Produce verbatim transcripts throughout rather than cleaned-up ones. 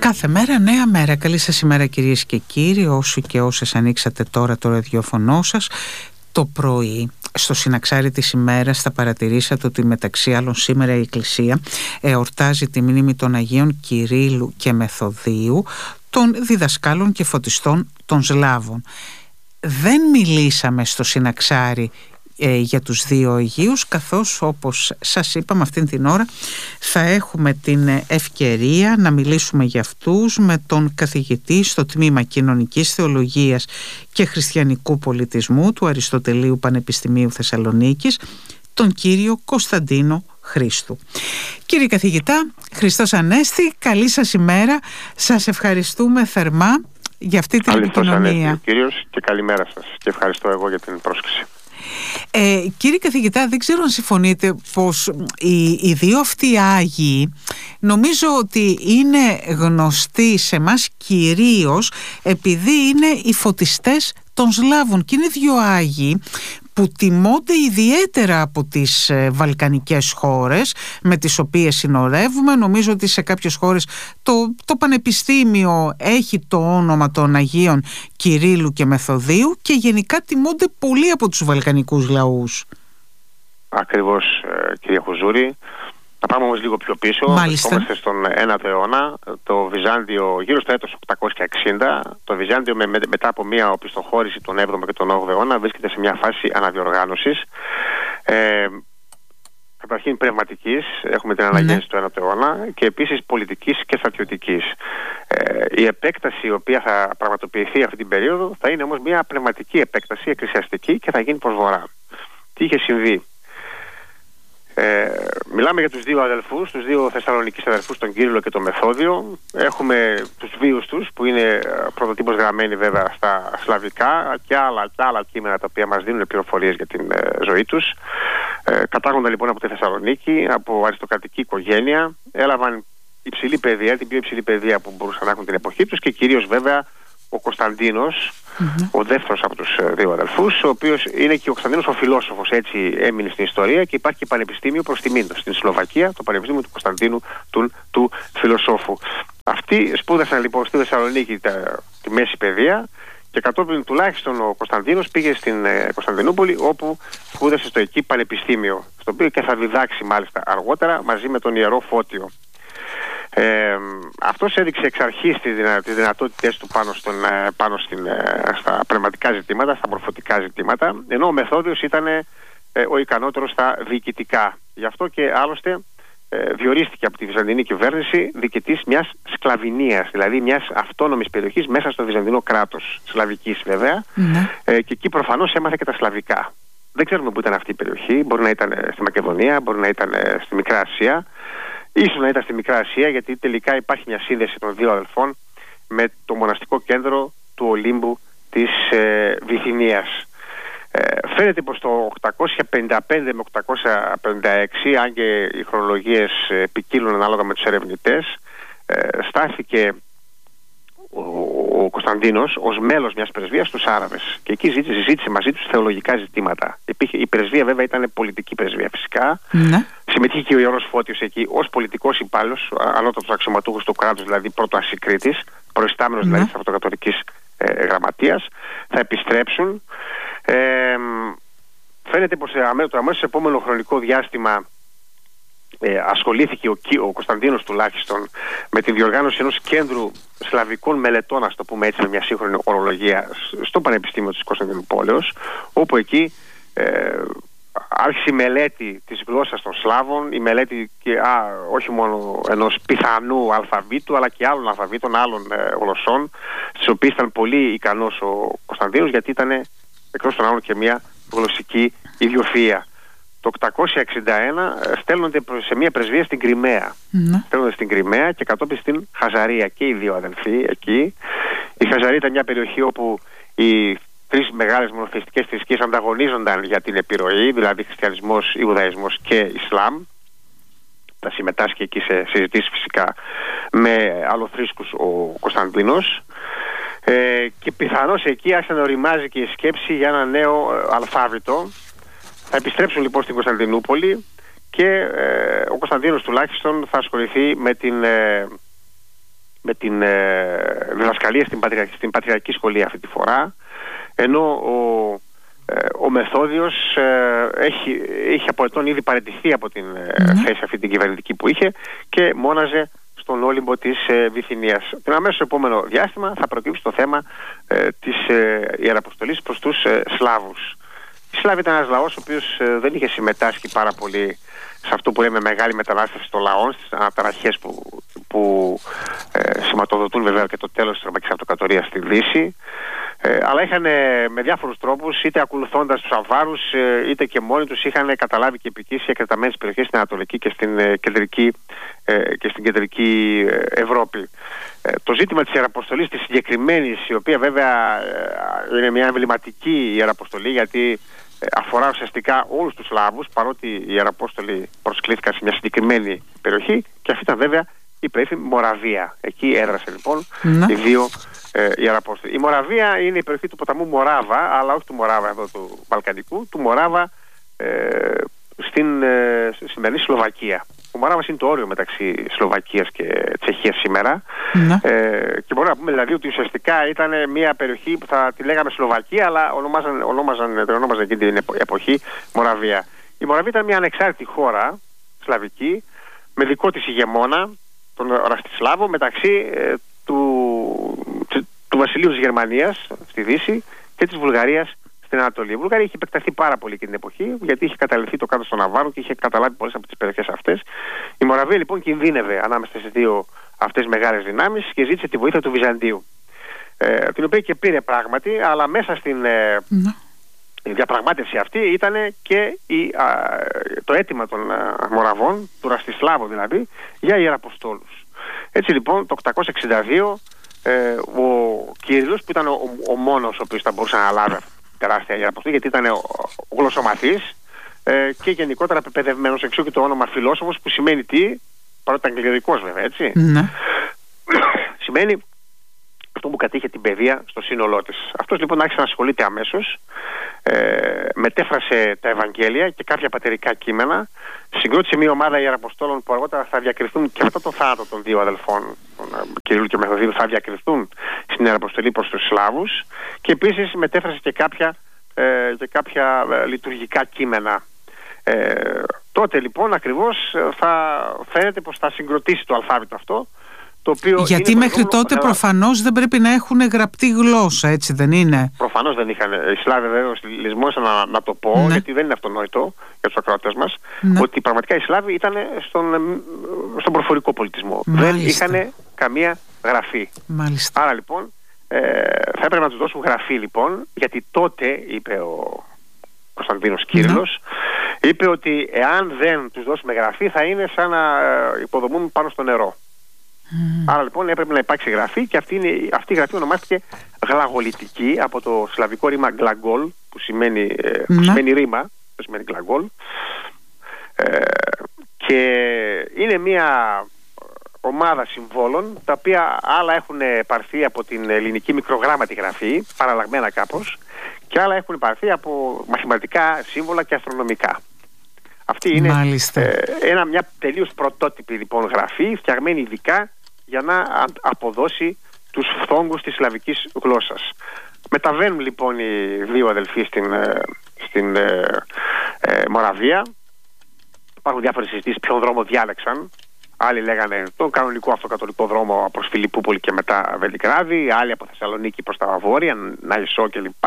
Κάθε μέρα νέα μέρα. Καλή σας ημέρα κυρίες και κύριοι, όσοι και όσες ανοίξατε τώρα το ραδιοφωνό σας. Το πρωί στο συναξάρι της ημέρας θα παρατηρήσατε ότι μεταξύ άλλων σήμερα η Εκκλησία εορτάζει τη μνήμη των Αγίων Κυρίλλου και Μεθοδίου, των διδασκάλων και φωτιστών των Σλάβων. Δεν μιλήσαμε στο συναξάρι ε, για τους δύο Αγίους, καθώς όπως σας είπαμε αυτήν την ώρα θα έχουμε την ευκαιρία να μιλήσουμε για αυτούς με τον καθηγητή στο τμήμα Κοινωνικής Θεολογίας και Χριστιανικού Πολιτισμού του Αριστοτελείου Πανεπιστημίου Θεσσαλονίκης, τον κύριο Κωνσταντίνο Χρήστου. Κύριε καθηγητά, Χριστός Ανέστη, καλή σας ημέρα. Σας ευχαριστούμε θερμά για αυτή την επικοινωνία. Ανέστη, κύριος, και καλημέρα σας και ευχαριστώ εγώ για την πρόσκληση. Ε, κύριε καθηγητά, δεν ξέρω αν συμφωνείτε πως οι, οι δύο αυτοί Άγιοι νομίζω ότι είναι γνωστοί σε μας κυρίως επειδή είναι οι φωτιστές των Σλάβων και είναι δύο Άγιοι που τιμώνται ιδιαίτερα από τις βαλκανικές χώρες με τις οποίες συνορεύουμε. Νομίζω ότι σε κάποιες χώρες το, το Πανεπιστήμιο έχει το όνομα των Αγίων Κυρίλλου και Μεθοδίου και γενικά τιμώνται πολύ από τους βαλκανικούς λαούς. Ακριβώς, κυρία Χουζούρη. Θα πάμε όμως λίγο πιο πίσω. Βρισκόμαστε στον ένατο αιώνα, το Βυζάντιο γύρω στο έτος οκτακόσια εξήντα. Το Βυζάντιο με, με, μετά από μια οπισθοχώρηση τον έβδομο και τον όγδοο αιώνα βρίσκεται σε μια φάση αναδιοργάνωσης. Ε, καταρχήν πνευματικής, έχουμε την αναγέννηση ναι. του ένατου αιώνα, και επίσης πολιτικής και στρατιωτικής. Ε, η επέκταση η οποία θα πραγματοποιηθεί αυτή την περίοδο θα είναι όμως μια πνευματική επέκταση, εκκλησιαστική, και θα γίνει προς βορρά. Τι είχε συμβεί? Ε, μιλάμε για τους δύο αδελφούς, τους δύο Θεσσαλονικείς αδελφούς, τον Κύριλλο και τον Μεθόδιο. Έχουμε τους βίους τους που είναι πρωτοτύπως γραμμένοι βέβαια στα σλαβικά και άλλα, και άλλα κείμενα τα οποία μας δίνουν πληροφορίες για την ε, ζωή τους. Ε, κατάγονταν λοιπόν από τη Θεσσαλονίκη, από αριστοκρατική οικογένεια, έλαβαν υψηλή παιδεία, την πιο υψηλή παιδεία που μπορούσαν να έχουν την εποχή τους, και κυρίως βέβαια ο Κωνσταντίνος, mm-hmm. ο δεύτερος από τους δύο αδελφούς, ο οποίος είναι και ο Κωνσταντίνος ο φιλόσοφος, έτσι έμεινε στην ιστορία, και υπάρχει και πανεπιστήμιο προς τιμήν του στην Σλοβακία, το Πανεπιστήμιο του Κωνσταντίνου του, του φιλοσόφου. Αυτοί σπούδασαν λοιπόν στη Θεσσαλονίκη τα, τη μέση παιδεία, και κατόπιν τουλάχιστον ο Κωνσταντίνος πήγε στην ε, Κωνσταντινούπολη, όπου σπούδασε στο εκεί Πανεπιστήμιο, στο οποίο και θα διδάξει μάλιστα αργότερα μαζί με τον Ιερό Φώτιο. Ε, αυτός έδειξε εξ αρχής τις δυνα, δυνατότητες του πάνω, στον, πάνω στην, στα πνευματικά ζητήματα, στα μορφωτικά ζητήματα, ενώ ο Μεθόδιος ήταν ε, ο ικανότερος στα διοικητικά. Γι' αυτό και άλλωστε ε, διορίστηκε από τη Βυζαντινή κυβέρνηση διοικητής μιας σκλαβινίας, δηλαδή μιας αυτόνομης περιοχής μέσα στο Βυζαντινό κράτος, σλαβικής βέβαια, mm-hmm. ε, και εκεί προφανώς έμαθε και τα σλαβικά. Δεν ξέρουμε πού ήταν αυτή η περιοχή, μπορεί να ήταν στη Μακεδονία, μπορεί να ήταν στη Μικρά Ασία. Ίσως να ήταν στη Μικρά Ασία, γιατί τελικά υπάρχει μια σύνδεση των δύο αδελφών με το μοναστικό κέντρο του Ολύμπου της ε, Βυθινίας. Ε, φαίνεται πως το οκτακόσια πενήντα πέντε με οκτακόσια πενήντα έξι, αν και οι χρονολογίες ε, ποικίλουν ανάλογα με τους ερευνητές, ε, στάθηκε ο, ο Κωνσταντίνος ως μέλος μιας πρεσβείας στους Άραβες, και εκεί ζήτησε, ζήτησε μαζί τους θεολογικά ζητήματα. Υπήρχε, η πρεσβεία βέβαια ήταν πολιτική πρεσβεία φυσικά. Ναι. Συμμετείχε και ο Ιερός Φώτιος εκεί ως πολιτικός υπάλληλος, ανώτατος αξιωματούχος του κράτους, δηλαδή πρωτοασυκρίτης, προϊστάμενος ναι. δηλαδή της αυτοκρατορικής ε, γραμματείας. Θα επιστρέψουν. Ε, φαίνεται πως το αμέσως επόμενο χρονικό διάστημα ε, ασχολήθηκε ο, ο Κωνσταντίνος τουλάχιστον με τη διοργάνωση ενός κέντρου σλαβικών μελετών, ας το πούμε έτσι με μια σύγχρονη ορολογία, στο Πανεπιστήμιο της Κωνσταντινούπολεως, όπου εκεί ε, άρχισε η μελέτη της γλώσσας των Σλάβων, η μελέτη και, α, όχι μόνο ενός πιθανού αλφαβήτου, αλλά και άλλων αλφαβήτων, άλλων ε, γλωσσών, στις οποίες ήταν πολύ ικανός ο Κωνσταντίνος, γιατί ήταν εκτός των άλλων και μια γλωσσική ιδιοφυΐα. Το οκτακόσια εξήντα ένα στέλνονται σε μια πρεσβεία στην Κριμαία. Mm. Στέλνονται στην Κριμαία και κατόπιν στην Χαζαρία, και οι δύο αδελφοί εκεί. Η Χαζαρία ήταν μια περιοχή όπου οι τρεις μεγάλες μονοθεϊστικές θρησκείες ανταγωνίζονταν για την επιρροή, δηλαδή χριστιανισμός, Ιουδαϊσμός και Ισλάμ. Θα συμμετάσχει εκεί σε συζητήσεις φυσικά με αλλοθρήσκους ο Κωνσταντίνος. Ε, και πιθανώς εκεί άρχισε να οριμάζει και η σκέψη για ένα νέο αλφάβητο. Θα επιστρέψουν λοιπόν στην Κωνσταντινούπολη και ε, ο Κωνσταντίνος τουλάχιστον θα ασχοληθεί με την ε, με την ε, διδασκαλία στην, πατρια, στην Πατριαρχική Σχολή αυτή τη φορά, ενώ ο, ε, ο Μεθόδιος ε, έχει, είχε από ετών ήδη παραιτηθεί από την ε, mm. θέση αυτή την κυβερνητική που είχε και μόναζε στον Όλυμπο της ε, Βυθινίας. Την αμέσως επόμενο διάστημα θα προκύψει το θέμα ε, της ε, Ιεραποστολής προς τους ε, Σλάβους. Οι Σλάβοι ήταν ένας λαός ο οποίος ε, δεν είχε συμμετάσχει πάρα πολύ σε αυτό που λέμε μεγάλη μετανάστευση των λαών, στις αναταραχές που, που ε, σηματοδοτούν βέβαια και το τέλος της Ρωμαϊκής Αυτοκρατορίας στη Δύση. Ε, αλλά είχαν ε, με διάφορους τρόπους, είτε ακολουθώντας τους Αβάρους, ε, είτε και μόνοι τους, είχαν καταλάβει και επικίσει εκτεταμένες περιοχές στην Ανατολική και στην, ε, κεντρική, ε, και στην κεντρική ε, Ευρώπη. Ε, το ζήτημα της Ιεραποστολής της συγκεκριμένης, η οποία βέβαια ε, είναι μια εμβληματική Ιεραποστολή, γιατί ε, αφορά ουσιαστικά όλους τους Σλάβους, παρότι οι Ιεραπόστολοι προσκλήθηκαν σε μια συγκεκριμένη περιοχή, και αυτή ήταν βέβαια η περίφημη Μοραβία. Εκεί έδρασε λοιπόν mm. οι δύο ε, Ιεραπόστολοι. Η Μοραβία είναι η περιοχή του ποταμού Μοράβα, αλλά όχι του Μοράβα εδώ του Βαλκανικού, του Μοράβα ε, στην ε, σημερινή Σλοβακία. Ο Μοράβας είναι το όριο μεταξύ Σλοβακίας και Τσεχίας σήμερα. Mm. Ε, και μπορούμε να πούμε δηλαδή ότι ουσιαστικά ήταν μια περιοχή που θα τη λέγαμε Σλοβακία, αλλά ονομάζαν, ονόμαζαν, την ονόμαζαν εκείνη την εποχή Μοραβία. Η Μοραβία ήταν μια ανεξάρτητη χώρα σλαβική, με δικό της ηγεμόνα, τον Ραστισλάβο, μεταξύ ε, του, του, του βασιλείου της Γερμανίας στη Δύση και της Βουλγαρίας στην Ανατολή. Η Βουλγαρία είχε επεκταθεί πάρα πολύ και την εποχή, γιατί είχε καταληφθεί το κάτω στον Ναβάρο και είχε καταλάβει πολλές από τις περιοχές αυτές. Η Μοραβία λοιπόν κινδύνευε ανάμεσα στις δύο αυτές μεγάλες δυνάμεις και ζήτησε τη βοήθεια του Βυζαντίου, ε, την οποία και πήρε πράγματι, αλλά μέσα στην ε, mm. η διαπραγμάτευση αυτή ήταν και η, α, το αίτημα των α, Μοραβών, του Ραστισλάβου δηλαδή, για ιεραποστόλους. Έτσι λοιπόν το οκτακόσια εξήντα δύο ε, ο Κύριλλος, που ήταν ο, ο μόνος ο οποίος θα μπορούσε να αναλάβει τεράστια ιεραποστολή, γιατί ήταν ο, ο γλωσσομαθής ε, και γενικότερα πεπαιδευμένος, εξού και το όνομα φιλόσοφος, που σημαίνει τι, παρότι ήταν κληρικός βέβαια, έτσι. Mm. Σημαίνει αυτό που κατήχε την παιδεία στο σύνολό της. Αυτός λοιπόν άρχισε να ασχολείται αμέσως, ε, μετέφρασε τα Ευαγγέλια και κάποια πατερικά κείμενα, συγκρότησε μια ομάδα ιεραποστόλων που αργότερα θα διακριθούν και μετά το θάνατο των δύο αδελφών, τον Κυρίλλου και Μεθοδίου, θα διακριθούν στην ιεραποστολή προς τους Σλάβους, και επίσης μετέφρασε και κάποια, ε, και κάποια ε, λειτουργικά κείμενα. Ε, τότε λοιπόν ακριβώς θα φαίνεται πως θα συγκροτήσει το αλφάβητο αυτό, το οποίο γιατί μέχρι τότε προφανώς δεν πρέπει να έχουν γραπτή γλώσσα, έτσι δεν είναι? Προφανώς δεν είχαν. Οι Σλάβοι βέβαια λησμόνισαν να, να το πω, ναι. γιατί δεν είναι αυτονόητο για τους ακροατές μας, ναι. ότι πραγματικά οι Σλάβοι ήταν στον, στον προφορικό πολιτισμό. Μάλιστα. Δεν είχαν καμία γραφή. Μάλιστα. Άρα λοιπόν ε, θα έπρεπε να τους δώσουν γραφή λοιπόν, γιατί τότε, είπε ο Κωνσταντίνος Κύριλλος, ναι. είπε ότι εάν δεν τους δώσουμε γραφή θα είναι σαν να υποδομούν πάνω στο νερό. Mm. Άρα λοιπόν έπρεπε να υπάρξει γραφή, και αυτή, είναι, αυτή η γραφή ονομάστηκε γλαγολιτική, από το σλαβικό ρήμα γκλαγκόλ, που σημαίνει, mm. που σημαίνει ρήμα, που σημαίνει γκλαγκόλ, ε, και είναι μια ομάδα συμβόλων, τα οποία άλλα έχουν πάρθει από την ελληνική μικρογράμματη γραφή, παραλλαγμένα κάπως, και άλλα έχουν πάρθει από μαθηματικά σύμβολα και αστρονομικά. Αυτή είναι ε, ένα, μια τελείως πρωτότυπη λοιπόν γραφή, φτιαγμένη ειδικά για να αποδώσει τους φθόγκους της σλαβικής γλώσσας. Μεταβαίνουν λοιπόν οι δύο αδελφοί στην, στην ε, ε, Μοραβία. Υπάρχουν διάφορες συζητήσεις ποιον δρόμο διάλεξαν. Άλλοι λέγανε τον κανονικό αυτοκατολικό δρόμο προς Φιλιππούπολη και μετά Βελιγράδι, άλλοι από Θεσσαλονίκη προς τα βόρεια, Ναϊσό κλπ.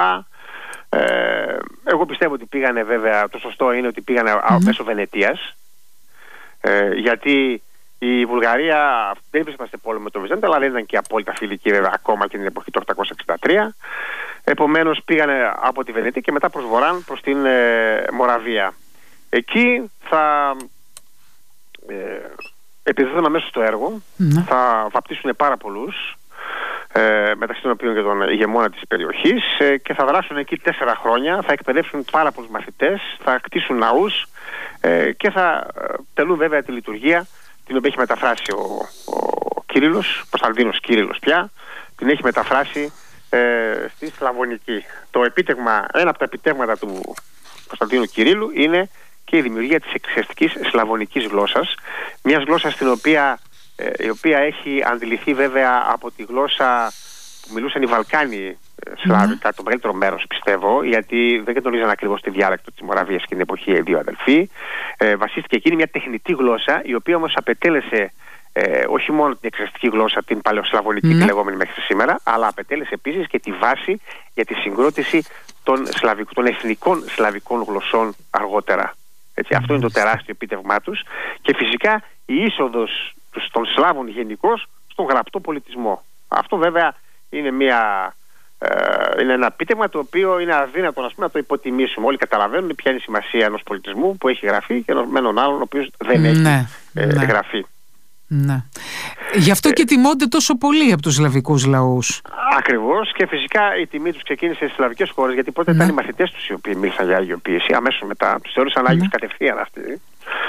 Ε, εγώ πιστεύω ότι πήγανε, βέβαια, το σωστό είναι ότι πήγανε mm-hmm. μέσω Βενετίας, ε, γιατί η Βουλγαρία δεν βρίσκεται σε πόλεμο με το Βυζάντιο, αλλά δεν ήταν και απόλυτα φιλική βέβαια ακόμα και την εποχή του οκτακόσια εξήντα τρία. Επομένως πήγανε από τη Βενετία και μετά προς βορράν, προς την ε, Μοραβία. Εκεί θα ε, επιδεθούν αμέσως στο έργο, mm-hmm. θα βαπτίσουν πάρα πολλούς, Ε, μεταξύ των οποίων και τον ηγεμόνα της περιοχής, ε, και θα δράσουν εκεί τέσσερα χρόνια, θα εκπαιδεύσουν πάρα πολλούς μαθητές, θα κτίσουν ναούς ε, και θα ε, τελούν βέβαια τη λειτουργία, την οποία έχει μεταφράσει ο, ο Κύριλλος, Κωνσταντίνος Κύριλλος πια, την έχει μεταφράσει ε, στη Σλαβωνική. Το επίτευγμα, ένα από τα επιτεύγματα του Κωνσταντίνου Κυρίλλου είναι και η δημιουργία της εξαιρετικής σλαβωνικής γλώσσας, μιας γλώσσας στην οποία ε, η οποία έχει αντιληφθεί βέβαια από τη γλώσσα που μιλούσαν οι Βαλκάνοι σλάβικα, mm. το μεγαλύτερο μέρος πιστεύω, γιατί δεν γνωρίζαν ακριβώς τη διάλεκτο της Μοραβίας και την εποχή οι δύο αδελφοί. Ε, βασίστηκε εκείνη μια τεχνητή γλώσσα, η οποία όμως απετέλεσε ε, όχι μόνο την εξαιρετική γλώσσα, την παλαιοσλαβωνική, mm. τη λεγόμενη μέχρι σήμερα, αλλά απετέλεσε επίσης και τη βάση για τη συγκρότηση των, σλαβικ, των εθνικών σλαβικών γλωσσών αργότερα. Έτσι, mm. Αυτό είναι το τεράστιο επίτευγμά τους, και φυσικά η είσοδος των Σλάβων γενικώς στον γραπτό πολιτισμό. Αυτό βέβαια είναι μια... Uh, είναι ένα επίτευγμα το οποίο είναι αδύνατο να, πούμε, να το υποτιμήσουμε. Όλοι καταλαβαίνουν ποια είναι η σημασία ενός πολιτισμού που έχει γραφεί και με έναν άλλον ο οποίος δεν έχει ναι, ε, ναι. γραφεί. Ναι. Γι' αυτό και τιμώνται τόσο πολύ από τους σλαβικούς λαούς. Ακριβώς, και φυσικά η τιμή τους ξεκίνησε στις σλαβικές χώρες, γιατί πρώτα ναι. ήταν οι μαθητές τους οι οποίοι μίλησαν για αγιοποίηση. Αμέσως μετά τους θεώρησαν ναι. Άγιους κατευθείαν αυτοί.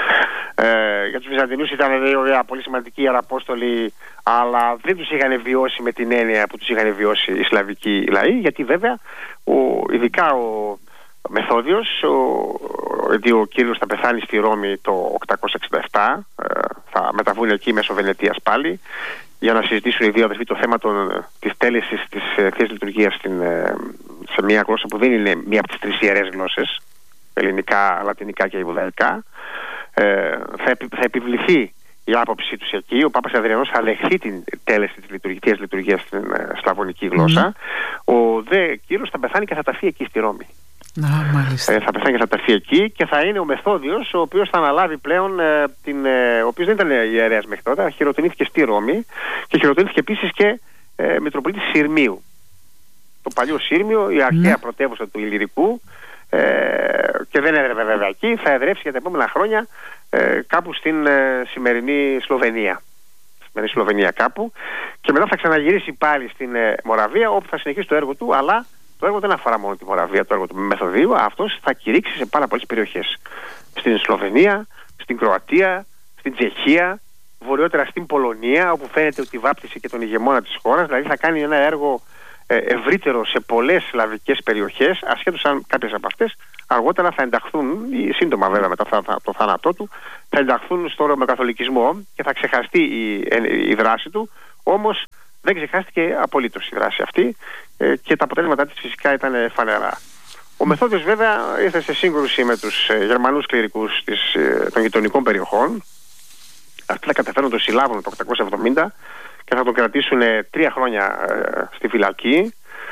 Ε, για τους Βυζαντινούς ήταν βέβαια πολύ σημαντικοί ιεραπόστολοι, αλλά δεν τους είχαν βιώσει με την έννοια που τους είχαν βιώσει οι σλαβικοί λαοί, γιατί βέβαια ο, ειδικά ο Μεθόδιος, ο, ο, ο Κύριος θα πεθάνει στη Ρώμη το οκτακόσια εξήντα επτά, ε, θα μεταβούν εκεί μέσω Βενετίας πάλι, για να συζητήσουν οι δύο αδελφοί το θέμα των, της τέλεσης της ε, Θείας Λειτουργίας στην, ε, σε μια γλώσσα που δεν είναι μία από τις τρεις ιερές γλώσσες, ελληνικά, λατινικά και ιουδαϊκά. Ε, θα, επι, θα επιβληθεί η άποψή τους εκεί. Ο Πάπας Αδριανός θα δεχθεί την τέλεση της λειτουργικής λειτουργίας στην ε, σλαβωνική γλώσσα. Mm. Ο δε Κύρος θα πεθάνει και θα ταφεί εκεί στη Ρώμη. Ah, ε, θα πεθάνει και θα ταφεί εκεί, και θα είναι ο Μεθόδιος ο οποίος θα αναλάβει πλέον ε, την, ε, ο οποίος δεν ήταν ιερέας μέχρι τότε, χειροτονήθηκε στη Ρώμη και χειροτονήθηκε επίσης και ε, Μητροπολίτης Συρμίου. Το παλιό Σύρμιο, η αρχαία mm. πρωτεύουσα του Ηλυρικού, ε, και δεν έδρευε βέβαια εκεί, θα εδρεύσει για τα επόμενα χρόνια ε, κάπου στην ε, σημερινή Σλοβενία. Σημερινή Σλοβενία κάπου, και μετά θα ξαναγυρίσει πάλι στην ε, Μοραβία, όπου θα συνεχίσει το έργο του, αλλά το έργο δεν αφορά μόνο τη Μοραβία, το έργο του Μεθοδίου. Αυτός θα κηρύξει σε πάρα πολλές περιοχές. Στην Σλοβενία, στην Κροατία, στην Τσεχία, βορειότερα στην Πολωνία, όπου φαίνεται ότι βάπτισε και τον ηγεμόνα της χώρας. Δηλαδή θα κάνει ένα έργο ε, ευρύτερο σε πολλές σλαβικές περιοχές, ασχέτως αν κάποιες από αυτές αργότερα θα ενταχθούν, ή σύντομα βέβαια μετά το θάνατό του, θα ενταχθούν στο ρωμαιοκαθολικισμό και θα ξεχαστεί η, η, η δράση του. Όμως δεν ξεχάστηκε απολύτως η δράση αυτή, ε, και τα αποτέλεσματά της φυσικά ήταν φανερά. Ο Μεθόδιος βέβαια ήρθε σε σύγκρουση με τους ε, Γερμανούς κληρικούς της, ε, των γειτονικών περιοχών. Αυτοί θα καταφέρουν το συλλάβουν το οκτακόσια εβδομήντα και θα τον κρατήσουν ε, τρία χρόνια ε, στη φυλακή,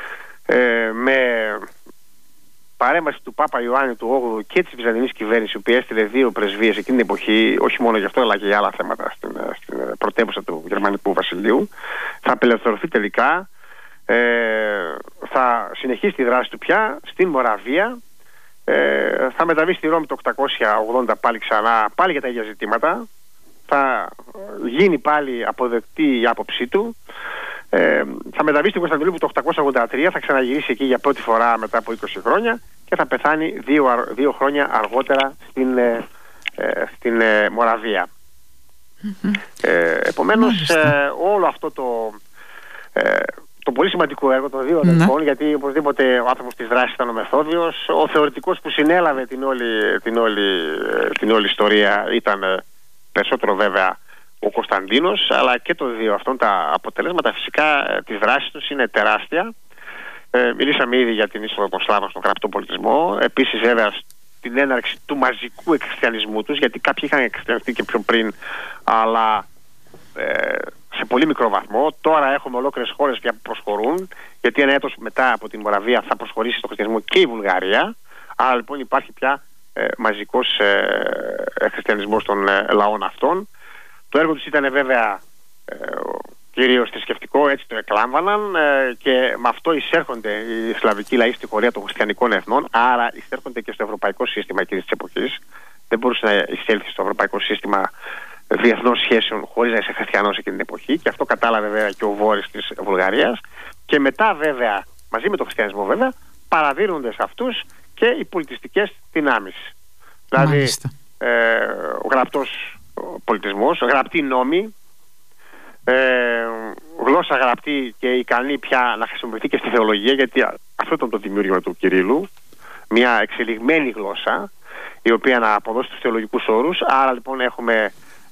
ε, με παρέμβαση του Πάπα Ιωάννη του όγδοου και της Βυζαντινής κυβέρνησης, που έστειλε δύο πρεσβείες εκείνη την εποχή, όχι μόνο γι' αυτό αλλά και για άλλα θέματα στην, στην πρωτεύουσα του Γερμανικού Βασιλείου. Θα απελευθερωθεί τελικά, ε, θα συνεχίσει τη δράση του πια στην Μοραβία, ε, θα μεταβεί στη Ρώμη το οκτακόσια ογδόντα πάλι ξανά, πάλι για τα ίδια ζητήματα, θα γίνει πάλι αποδεκτή η άποψή του. Ε, θα μεταβεί στην Κωνσταντινούπολη το οκτακόσια ογδόντα τρία, θα ξαναγυρίσει εκεί για πρώτη φορά μετά από είκοσι χρόνια και θα πεθάνει δύο, δύο χρόνια αργότερα στην, ε, στην ε, Μοραβία. Mm-hmm. Ε, επομένως ε, όλο αυτό το, ε, το πολύ σημαντικό έργο των δύο αδελφών, mm-hmm. γιατί οπωσδήποτε ο άνθρωπος της δράσης ήταν ο Μεθόδιος, ο θεωρητικός που συνέλαβε την όλη, την όλη, την όλη ιστορία ήταν ε, περισσότερο βέβαια ο Κωνσταντίνος, αλλά και το δύο αυτών τα αποτελέσματα φυσικά ε, της δράσης τους είναι τεράστια. Ε, μιλήσαμε ήδη για την είσοδο των Σλάβων στον γραπτό πολιτισμό, επίσης βέβαια την έναρξη του μαζικού εκχριστιανισμού τους, γιατί κάποιοι είχαν εκχριστιανιστεί και πιο πριν, αλλά ε, σε πολύ μικρό βαθμό. Τώρα έχουμε ολόκληρες χώρες πια που προσχωρούν, γιατί ένα έτος μετά από την Μοραβία θα προσχωρήσει στο χριστιανισμό και η Βουλγαρία. Άρα λοιπόν υπάρχει πια ε, μαζικός ε, εκχριστιανισμός των ε, λαών αυτών. Το έργο τους ήταν βέβαια ε, κυρίως θρησκευτικό, έτσι το εκλάμβαναν, ε, και με αυτό εισέρχονται οι σλαβικοί λαοί στη χωρία των χριστιανικών εθνών, άρα εισέρχονται και στο ευρωπαϊκό σύστημα εκείνης της εποχής. Δεν μπορούσε να εισέλθει στο ευρωπαϊκό σύστημα διεθνών σχέσεων χωρίς να είσαι χριστιανός εκείνη την εποχή, και αυτό κατάλαβε βέβαια και ο Βόρης της Βουλγαρίας. Και μετά βέβαια, μαζί με τον χριστιανισμό βέβαια, παραδίδονται σε αυτούς και οι πολιτιστικές δυνάμεις. Δηλαδή ε, ο γραπτός πολιτισμός, γραπτοί νόμοι, ε, γλώσσα γραπτή και ικανή πια να χρησιμοποιηθεί και στη θεολογία, γιατί αυτό ήταν το δημιούργημα του Κυρίλλου, μια εξελιγμένη γλώσσα η οποία να αποδώσει τους θεολογικούς όρους. Άρα λοιπόν έχουμε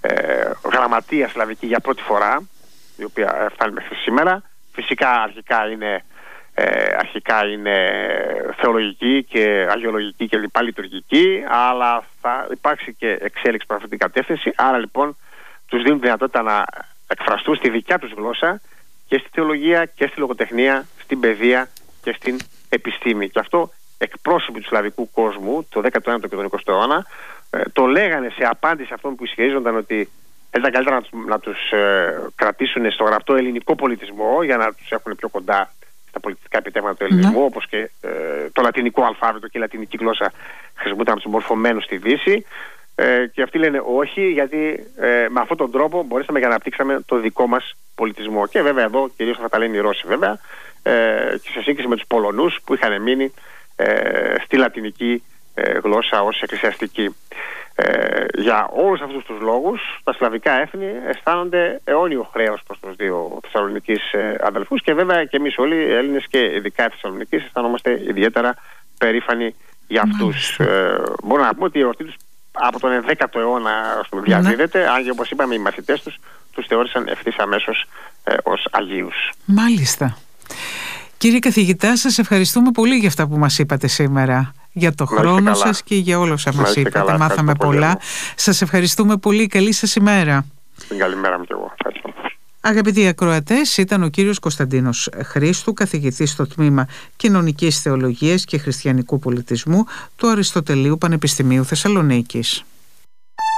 ε, γραμματεία σλαβική για πρώτη φορά, η οποία φτάνει μέχρι σήμερα. Φυσικά αρχικά είναι, ε, αρχικά είναι θεολογική και αγιολογική και λοιπά λειτουργική, αλλά θα υπάρξει και εξέλιξη προς αυτή την κατεύθυνση. Άρα λοιπόν τους δίνουν δυνατότητα να εκφραστούν στη δικιά τους γλώσσα και στη θεολογία και στη λογοτεχνία, στην παιδεία και στην επιστήμη. Και αυτό εκπρόσωποι του σλαβικού κόσμου το δέκατο ένατο και τον εικοστό αιώνα ε, το λέγανε σε απάντηση σε αυτόν που ισχυρίζονταν ότι ήταν καλύτερα να τους, να τους ε, κρατήσουν στο γραπτό ελληνικό πολιτισμό για να τους έχουν πιο κοντά στα πολιτιστικά επιτεύγματα του ελληνισμού, mm. όπως και ε, το λατινικό αλφάβητο και η λατινική γλώσσα χρησιμοποιούνταν από τους μορφωμένους στη Δύση. Ε, και αυτοί λένε όχι, γιατί ε, με αυτόν τον τρόπο μπορέσαμε και αναπτύξαμε το δικό μας πολιτισμό. Και βέβαια εδώ κυρίως θα τα λένε οι Ρώσοι, βέβαια, ε, και σε σύγκριση με τους Πολωνούς που είχαν μείνει ε, στη λατινική ε, γλώσσα ως εκκλησιαστική. Ε, για όλους αυτούς τους λόγους τα σλαβικά έθνη αισθάνονται αιώνιο χρέος προς τους δύο Θεσσαλονικείς ε, αδελφούς, και βέβαια και εμείς όλοι οι Έλληνες και ειδικά οι Θεσσαλονικείς αισθανόμαστε ιδιαίτερα περήφανοι για αυτούς. Ε, μπορούμε να πούμε ότι η εορτή τους από τον ενδέκατο αιώνα διαδίδεται, ναι. αν και όπως είπαμε οι μαθητές τους τους θεώρησαν ευθύς αμέσως ε, ως Αγίους. Μάλιστα. Κύριε καθηγητά, σας ευχαριστούμε πολύ για αυτά που μας είπατε σήμερα, για το χρόνο σας και για όλα όσα μας είπατε. Καλά, μάθαμε πολλά. Πολύ. Σας ευχαριστούμε πολύ. Καλή σας ημέρα. Την καλημέρα μου κι εγώ. Ευχαριστώ. Αγαπητοί ακροατές, ήταν ο κύριος Κωνσταντίνος Χρήστου, καθηγητής στο τμήμα Κοινωνικής Θεολογίας και Χριστιανικού Πολιτισμού του Αριστοτελείου Πανεπιστημίου Θεσσαλονίκης.